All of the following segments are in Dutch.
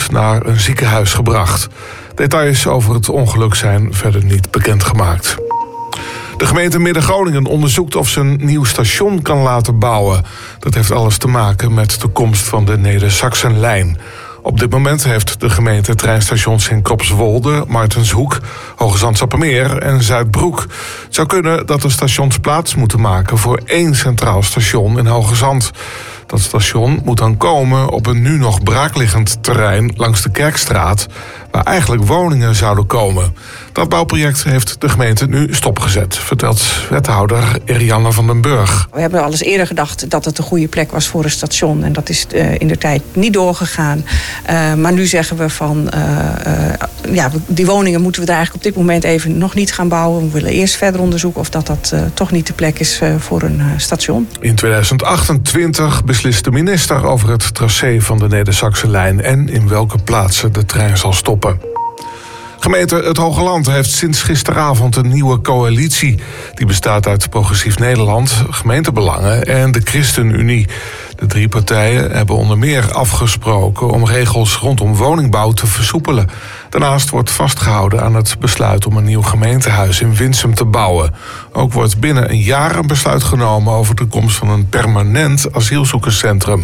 naar een ziekenhuis gebracht. Details over het ongeluk zijn verder niet bekendgemaakt. De gemeente Midden-Groningen onderzoekt of ze een nieuw station kan laten bouwen. Dat heeft alles te maken met de komst van de Neder-Saxenlijn. Op dit moment heeft de gemeente treinstations in Kopswolde, Martenshoek, Hoogezand-Sappemeer en Zuidbroek. Het zou kunnen dat de stations plaats moeten maken voor 1 centraal station in Hoogezand. Dat station moet dan komen op een nu nog braakliggend terrein langs de Kerkstraat, waar eigenlijk woningen zouden komen. Dat bouwproject heeft de gemeente nu stopgezet, vertelt wethouder Erianne van den Burg. We hebben al eens eerder gedacht dat het een goede plek was voor een station. En dat is indertijd niet doorgegaan. Maar nu zeggen we van, die woningen moeten we er eigenlijk op dit moment even nog niet gaan bouwen. We willen eerst verder onderzoeken of dat toch niet de plek is voor een station. In 2028 beslist de minister over het tracé van de Neder-Saxenlijn en in welke plaatsen de trein zal stoppen. Gemeente Het Hoge Land heeft sinds gisteravond een nieuwe coalitie. Die bestaat uit Progressief Nederland, Gemeentebelangen en de ChristenUnie. De 3 partijen hebben onder meer afgesproken om regels rondom woningbouw te versoepelen. Daarnaast wordt vastgehouden aan het besluit om een nieuw gemeentehuis in Winsum te bouwen. Ook wordt binnen een jaar een besluit genomen over de komst van een permanent asielzoekerscentrum.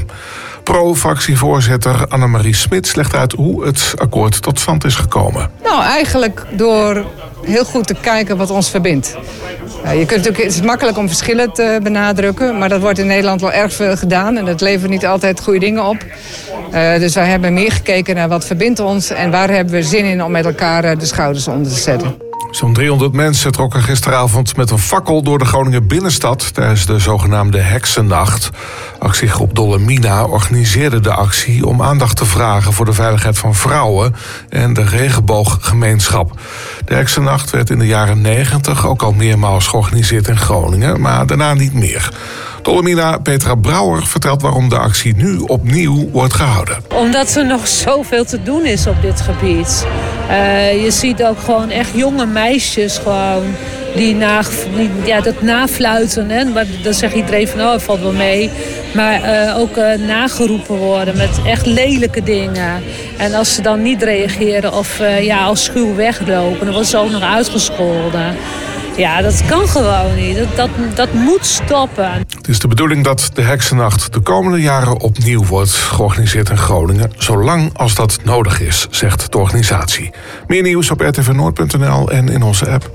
Pro-fractievoorzitter Annemarie Smits legt uit hoe het akkoord tot stand is gekomen. Nou, eigenlijk door heel goed te kijken wat ons verbindt. Het is makkelijk om verschillen te benadrukken, maar dat wordt in Nederland wel erg veel gedaan en dat levert niet altijd goede dingen op. Dus wij hebben meer gekeken naar wat verbindt ons en waar hebben we zin in om met elkaar de schouders onder te zetten. Zo'n 300 mensen trokken gisteravond met een fakkel door de Groninger binnenstad tijdens de zogenaamde Heksennacht. Actiegroep Dollemina organiseerde de actie om aandacht te vragen voor de veiligheid van vrouwen en de regenbooggemeenschap. De Heksennacht werd in de jaren 90 ook al meermaals georganiseerd in Groningen, maar daarna niet meer. Dollemina Petra Brouwer vertelt waarom de actie nu opnieuw wordt gehouden. Omdat er nog zoveel te doen is op dit gebied. Je ziet ook gewoon echt jonge meisjes gewoon die dat nafluiten. Hè? Maar dan zegt iedereen van het valt wel mee. Maar ook nageroepen worden met echt lelijke dingen. En als ze dan niet reageren of als schuw weglopen, dan wordt ze ook nog uitgescholden. Ja, dat kan gewoon niet. Dat moet stoppen. Het is de bedoeling dat de Heksennacht de komende jaren opnieuw wordt georganiseerd in Groningen, zolang als dat nodig is, zegt de organisatie. Meer nieuws op rtvnoord.nl en in onze app.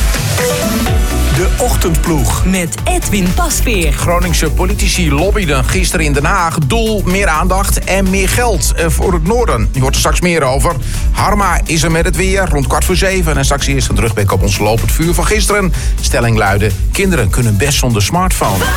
De Ochtendploeg. Met Edwin Pasveer. Groningse politici lobbyden gisteren in Den Haag. Doel, meer aandacht en meer geld voor het noorden. Je hoort er straks meer over. Harma is er met het weer rond 6:15. En straks eerst een terugblik op ons lopend vuur van gisteren. Stelling luidde: kinderen kunnen best zonder smartphone.